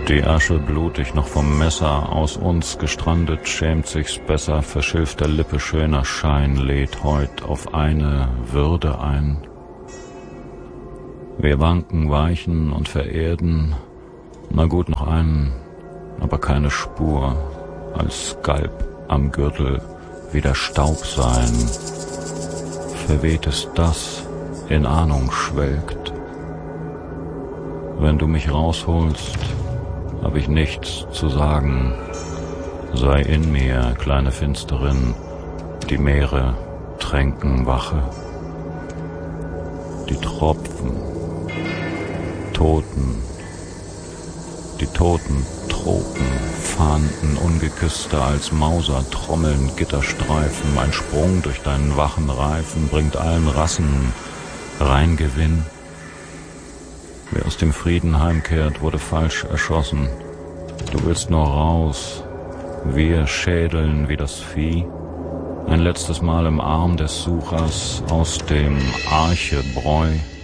Die Asche blutig noch vom Messer, aus uns gestrandet, schämt sich's besser, verschilfter Lippe schöner Schein, lädt heut auf eine Würde ein. Wir wanken, weichen und vererden, na gut noch einen, aber keine Spur, als Galb am Gürtel wieder Staub sein. Verwehtes das in Ahnung schwelgt. Wenn du mich rausholst, hab ich nichts zu sagen. Sei in mir, kleine Finsterin, die Meere tränken Wache. Die Tropfen, Toten, die toten Tropen, fahnten ungeküsster als Mauser, trommeln Gitterstreifen, ein Sprung durch deinen wachen Reifen bringt allen Rassen Reingewinn. Wer aus dem Frieden heimkehrt, wurde falsch erschossen. Du willst nur raus, wir schädeln wie das Vieh. Ein letztes Mal im Arm des Suchers aus dem Archebräu.